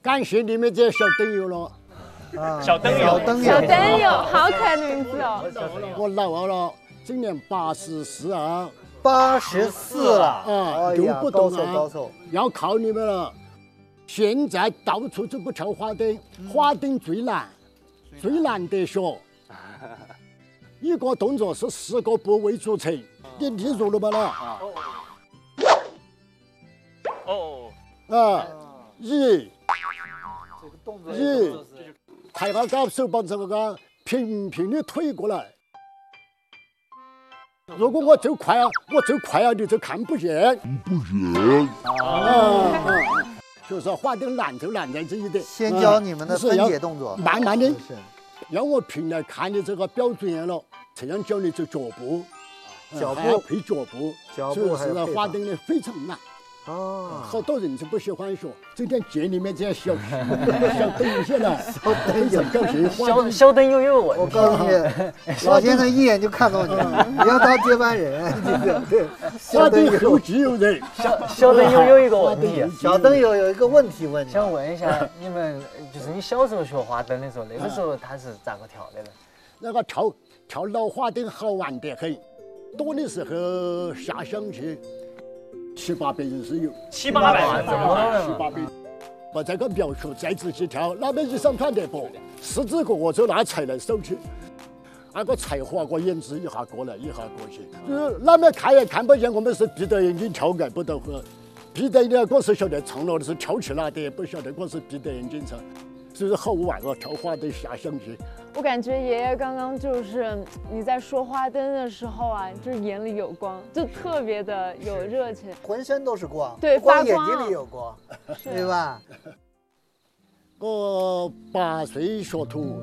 感谢你们这些小灯友了。 小灯友， 小灯友，好可爱的名字哦。 我老了，今年84啊。 84了啊，就不懂啊， 高手， 要靠你们了。现在到处都不跳花灯，花灯最难，最难得学。一个动作是10个部位组成，你记住了吗？一，抬下个手把这个平平的推过来。 如果我走快啊，你就看不见。就是花灯难就难在这一点。 先教你们的分解动作， 慢慢的，让我平来看你这个标准了，这样教你走脚步，还要配脚步，就是花灯的非常难。哦，好多人就不喜欢学，这点借你们这些小灯友些了， 小灯友有我告诉你，老先生一眼就看到你了，你要当接班人。对， 花灯后继有人。 小灯友有一个问题， 小灯友有一个问题问你， 想问一下你们，就是你小时候学花灯的时候，那个时候他是咋个跳的呢？ 那个跳老花灯好玩得很，多的时候下乡去。 7、800人是有 ，7、800， 这么多人？7、800。把这个苗族再仔细跳，那边一上团得不，10几个我就拿柴来收起，那个柴划过眼珠一下过来，一下过去。那边看也看不见，我们是闭着眼睛跳的，不得喝。闭着眼睛，我是晓得唱了的是跳起来的，不晓得我是闭着眼睛唱，所以好玩啊，跳花灯下乡去。 我感觉爷爷刚刚就是你在说花灯的时候啊，就是眼里有光，就特别的有热情， 浑身都是光， 对， 光眼睛里有光，对吧？ 我8岁学徒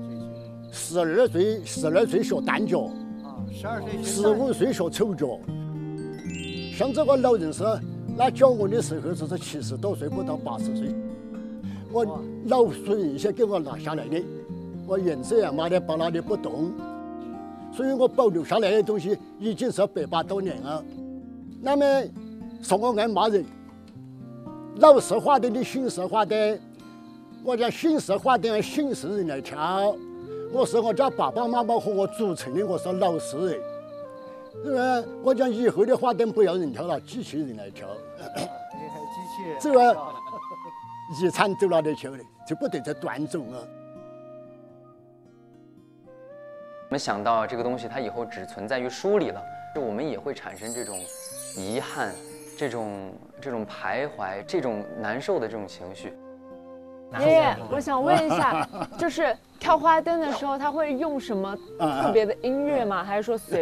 ，12岁学单脚，15岁学丑脚。像这个老人是，那教我的时候就是70多岁，不到80岁。我老孙先给我拿下来的。 我原则呀，妈的把那里不动，所以我保留下来的东西已经是180多年了。那么说我爱骂人，老式花灯的新式花灯，我讲新式花灯新式人来跳，我是我家爸爸妈妈和我组成的，我是老式人。对吧？我讲以后的花灯不要人跳了，机器人来跳。 机器人。 这个遗产走哪里去了？就不得再断种了。 我们想到这个东西，它以后只存在于书里了，我们也会产生这种遗憾、这种徘徊、这种难受的这种情绪。 爷爷，我想问一下，就是跳花灯的时候，他会用什么特别的音乐吗？还是说随